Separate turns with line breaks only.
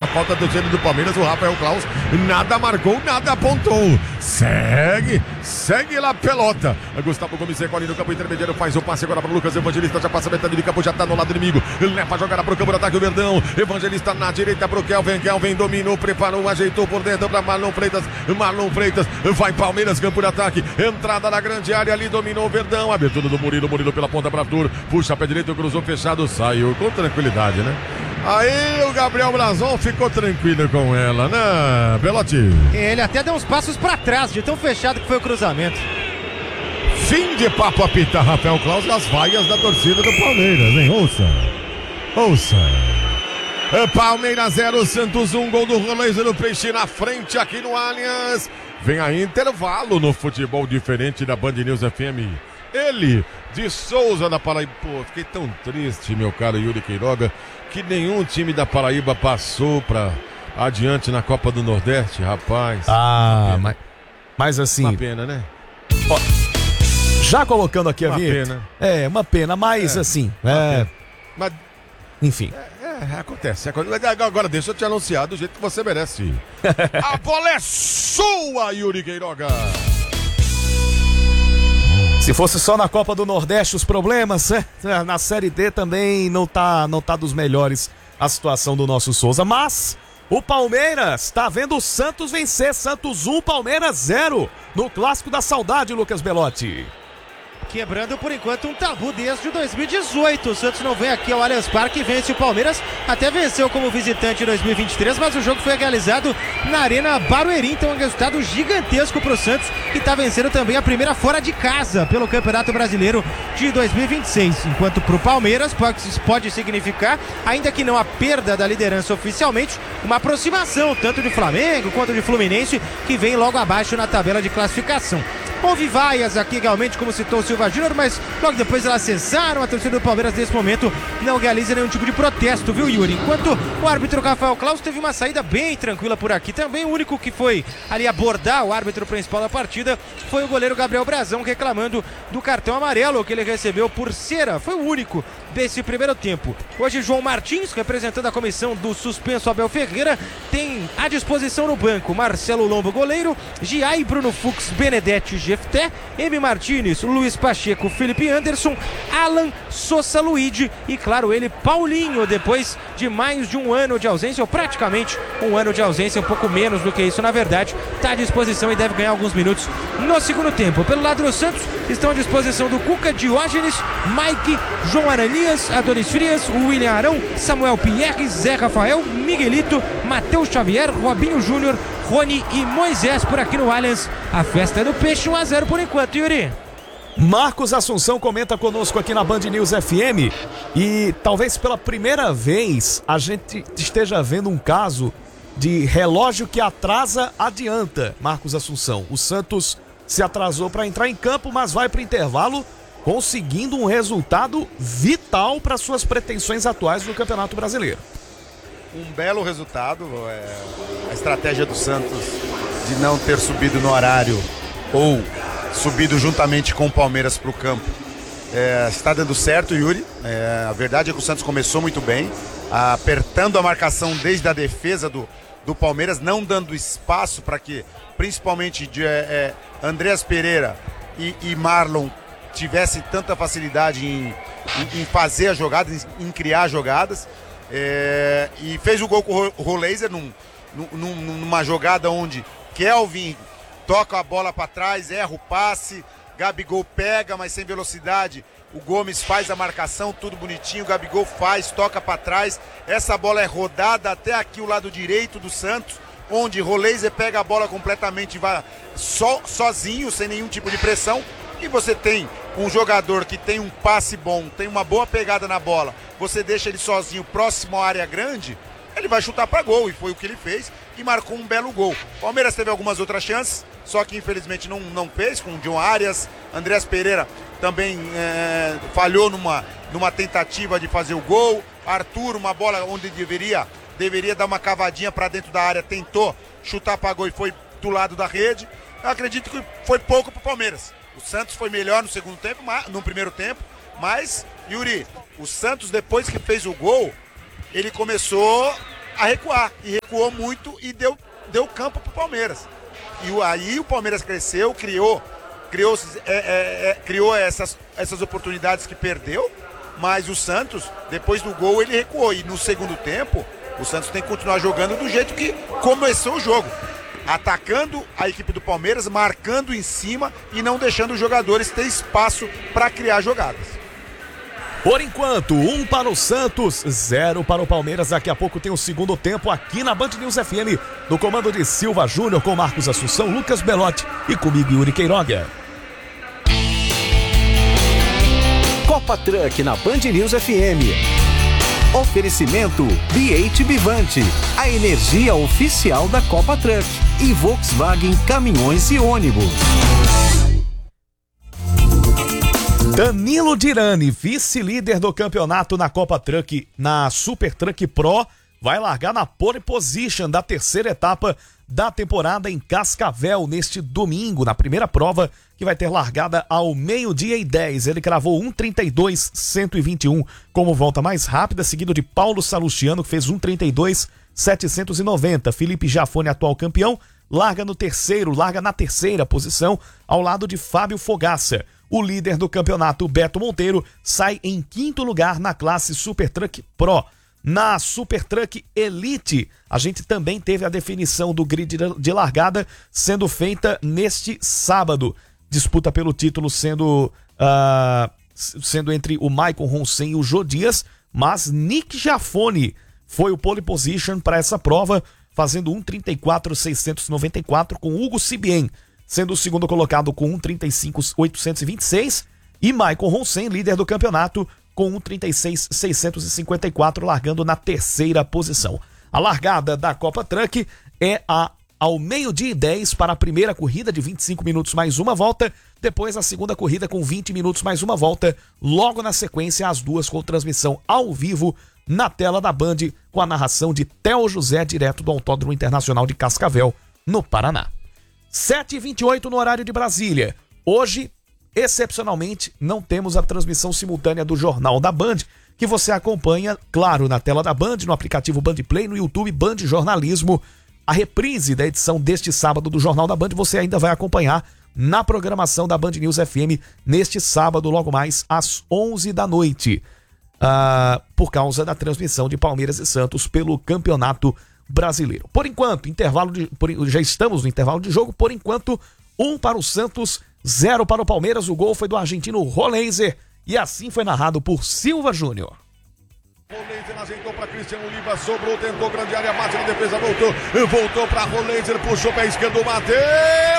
falta do time do Palmeiras, o Rafael Claus nada marcou, nada apontou. Segue lá a pelota. Gustavo Gomes recolhe no campo intermediário, faz o passe agora para o Lucas Evangelista, já passa a metade de campo, já tá no lado inimigo, leva a jogada pro campo de ataque o Verdão. Evangelista na direita pro Kelvin dominou, preparou, ajeitou por dentro para Marlon Freitas vai Palmeiras, campo de ataque, entrada na grande área ali, dominou o Verdão, abertura do Murilo pela ponta para Arthur, puxa pé direito, cruzou fechado, saiu com tranquilidade, né? Aí o Gabriel Brazon ficou tranquilo com ela, né, Belotti?
Ele até deu uns passos pra trás, de tão fechado que foi o cruzamento.
Fim de papo apita, Rafael Claus, as vaias da torcida do Palmeiras, hein? Ouça. Palmeiras 0, Santos 1, gol do Rolês no Peixe na frente aqui no Allianz. Vem aí intervalo no futebol diferente da Band News FM. Ele, de Souza da Paraíba. Pô, fiquei tão triste, meu caro Yuri Queiroga, que nenhum time da Paraíba passou pra adiante na Copa do Nordeste, rapaz.
Mas assim...
Uma pena, né?
Ó, já colocando aqui a
vinheta.
Uma pena, mas assim...
Mas...
Enfim.
Acontece. Agora deixa eu te anunciar do jeito que você merece. A bola é sua, Yuri Queiroga!
Se fosse só na Copa do Nordeste os problemas, na Série D também não tá dos melhores a situação do nosso Souza, mas o Palmeiras tá vendo o Santos vencer, Santos 1, Palmeiras 0, no Clássico da Saudade, Lucas Belotti.
Quebrando por enquanto um tabu desde 2018. O Santos não vem aqui ao Allianz Parque e vence o Palmeiras. Até venceu como visitante em 2023, mas o jogo foi realizado na Arena Barueri. Então um resultado gigantesco para o Santos, que está vencendo também a primeira fora de casa pelo Campeonato Brasileiro de 2026. Enquanto para o Palmeiras pode significar, ainda que não a perda da liderança oficialmente, uma aproximação tanto de Flamengo quanto de Fluminense, que vem logo abaixo na tabela de classificação. Houve vaias aqui realmente, como citou o Silva Júnior, mas logo depois elas cessaram. A torcida do Palmeiras nesse momento não realiza nenhum tipo de protesto, viu, Yuri? Enquanto o árbitro Rafael Claus teve uma saída bem tranquila por aqui. Também o único que foi ali abordar o árbitro principal da partida foi o goleiro Gabriel Brazão, reclamando do cartão amarelo que ele recebeu por cera. Foi o único desse primeiro tempo. Hoje João Martins, representando a comissão do suspenso Abel Ferreira, tem à disposição no banco Marcelo Lombo, goleiro, Giai, Bruno Fux, Benedetti, Jefté, M. Martínez, Luiz Pacheco, Felipe Anderson, Alan, Sousa, Luigi e, claro, ele, Paulinho, depois de mais de um ano de ausência, ou praticamente um ano de ausência, um pouco menos do que isso, na verdade, está à disposição e deve ganhar alguns minutos no segundo tempo. Pelo lado do Santos, estão à disposição do Cuca, Diógenes, Mike, João Aranias, Adonis Frias, William Arão, Samuel Pierre, Zé Rafael, Miguelito, Matheus Xavier, Robinho Júnior, Rony e Moisés por aqui no Allianz. A festa é do Peixe, 1-0 por enquanto, Yuri.
Marcos Assunção comenta conosco aqui na Band News FM e talvez pela primeira vez a gente esteja vendo um caso de relógio que atrasa, adianta, Marcos Assunção. O Santos se atrasou para entrar em campo, mas vai para o intervalo conseguindo um resultado vital para suas pretensões atuais no Campeonato Brasileiro.
Um belo resultado, a estratégia do Santos de não ter subido no horário ou subido juntamente com o Palmeiras para o campo está dando certo, Yuri. A verdade é que o Santos começou muito bem, apertando a marcação desde a defesa do Palmeiras, não dando espaço para que principalmente Andreas Pereira e Marlon tivessem tanta facilidade em fazer as jogadas, em criar jogadas. E fez o gol com o Roleiser numa jogada onde Kelvin toca a bola para trás, erra o passe, Gabigol pega, mas sem velocidade, o Gomes faz a marcação, tudo bonitinho, o Gabigol toca para trás, essa bola é rodada até aqui o lado direito do Santos, onde Roleiser pega a bola completamente sozinho, sem nenhum tipo de pressão, e você tem um jogador que tem um passe bom, tem uma boa pegada na bola, você deixa ele sozinho próximo à área grande, ele vai chutar para gol, e foi o que ele fez, e marcou um belo gol. Palmeiras teve algumas outras chances, só que infelizmente não fez, com o John Arias. Andreas Pereira também falhou numa tentativa de fazer o gol. Arthur, uma bola onde deveria dar uma cavadinha para dentro da área, tentou chutar para gol e foi do lado da rede. Eu acredito que foi pouco para o Palmeiras. O Santos foi melhor no primeiro tempo, mas, Yuri, o Santos, depois que fez o gol, ele começou a recuar. E recuou muito e deu campo pro Palmeiras. E aí o Palmeiras cresceu, criou essas oportunidades que perdeu, mas o Santos, depois do gol, ele recuou. E no segundo tempo, o Santos tem que continuar jogando do jeito que começou o jogo. Atacando a equipe do Palmeiras, marcando em cima e não deixando os jogadores ter espaço para criar jogadas.
Por enquanto, 1 para o Santos, 0 para o Palmeiras. Daqui a pouco tem o segundo tempo aqui na Band News FM, no comando de Silva Júnior, com Marcos Assunção, Lucas Belotti e comigo, Yuri Queiroga.
Copa Truck na Band News FM. Oferecimento BH Bivante, a energia oficial da Copa Truck, e Volkswagen Caminhões e Ônibus.
Danilo Dirani, vice-líder do campeonato na Copa Truck, na Super Truck Pro, vai largar na pole position da terceira etapa da temporada em Cascavel neste domingo, na primeira prova, que vai ter largada ao 12:10. Ele cravou 1:32.121 como volta mais rápida, seguido de Paulo Salustiano, que fez 1:32.790. Felipe Jafone, atual campeão, larga na terceira posição, ao lado de Fábio Fogaça. O líder do campeonato, Beto Monteiro, sai em quinto lugar na classe Super Truck Pro. Na Super Truck Elite, a gente também teve a definição do grid de largada sendo feita neste sábado. Disputa pelo título sendo entre o Maicon Ronsen e o Jô Dias, mas Nick Jafone foi o pole position para essa prova, fazendo 1:34.694 com Hugo Cibien, sendo o segundo colocado com 1:35.826, e Maicon Ronsen, líder do campeonato, com 1:36.654, largando na terceira posição. A largada da Copa Truck é ao 12:10 para a primeira corrida de 25 minutos mais uma volta, depois a segunda corrida com 20 minutos mais uma volta, logo na sequência as duas com transmissão ao vivo na tela da Band, com a narração de Theo José, direto do Autódromo Internacional de Cascavel, no Paraná. 7h28 no horário de Brasília. Hoje, excepcionalmente, não temos a transmissão simultânea do Jornal da Band, que você acompanha, claro, na tela da Band, no aplicativo Band Play, no YouTube Band Jornalismo. A reprise da edição deste sábado do Jornal da Band você ainda vai acompanhar na programação da Band News FM neste sábado, logo mais às 11 da noite, por causa da transmissão de Palmeiras e Santos pelo Campeonato Brasileiro. Por enquanto, já estamos no intervalo de jogo. Por enquanto, 1 para o Santos, 0 para o Palmeiras. O gol foi do argentino Roleiser e assim foi narrado por Silva Júnior.
Roleiser ajeitou para Cristiano Oliva, sobrou, tentou grande área, bate na defesa, voltou para Roleiser, puxou pé esquerdo, bateu!